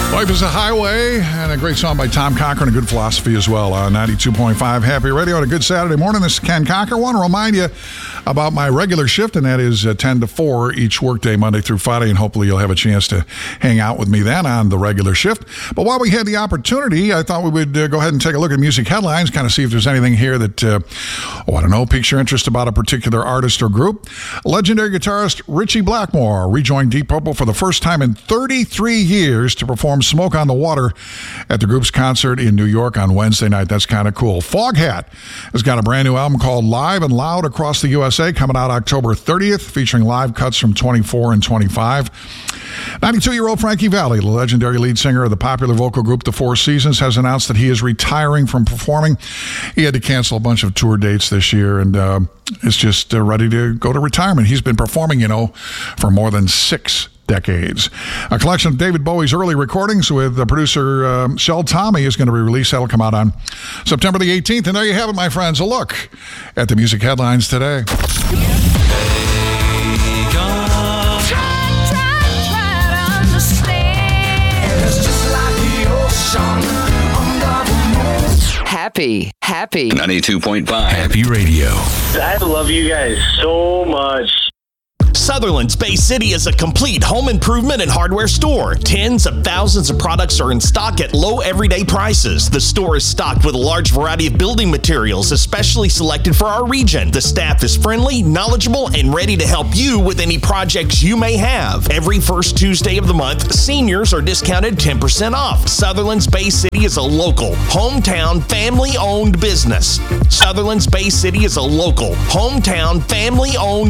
Life is a Highway, and a great song by Tom Cochran, a good philosophy as well. 92.5 Happy Radio on a good Saturday morning. This is Ken Cochran. I want to remind you about my regular shift, and that is 10 to 4 each workday, Monday through Friday, and hopefully you'll have a chance to hang out with me then on the regular shift. But while we had the opportunity, I thought we would go ahead and take a look at music headlines, kind of see if there's anything here that, piques your interest about a particular artist or group. Legendary guitarist Ritchie Blackmore rejoined Deep Purple for the first time in 33 years to perform Smoke on the Water at the group's concert in New York on Wednesday night. That's kind of cool. Foghat has got a brand new album called Live and Loud Across the USA coming out October 30th, featuring live cuts from 24 and 25. 92-year-old Frankie Valli, the legendary lead singer of the popular vocal group The Four Seasons, has announced that he is retiring from performing. He had to cancel a bunch of tour dates this year and is just ready to go to retirement. He's been performing, for more than 6 decades. A collection of David Bowie's early recordings with producer Shel Tommy is going to be released. That'll come out on September the 18th. And there you have it, my friends. A look at the music headlines today. Happy 92.5 Happy Radio. I love you guys so much. Sutherland's Bay City is a complete home improvement and hardware store. Tens of thousands of products are in stock at low everyday prices. The store is stocked with a large variety of building materials, especially selected for our region. The staff is friendly, knowledgeable, and ready to help you with any projects you may have. Every first Tuesday of the month, seniors are discounted 10% off. Sutherland's Bay City is a local, hometown, family-owned business. Sutherland's Bay City is a local, hometown, family-owned